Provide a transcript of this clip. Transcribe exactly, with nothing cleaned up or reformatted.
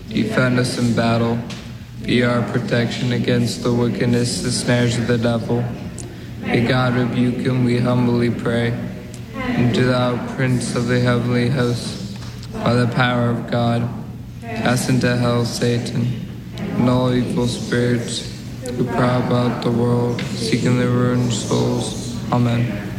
Defend us in battle. Be our protection against the wickedness, the snares of the devil. May God rebuke him, we humbly pray. And do thou, Prince of the heavenly hosts, by the power of God, cast into hell Satan and all evil spirits who prowl about the world, seeking the ruined souls. Amen.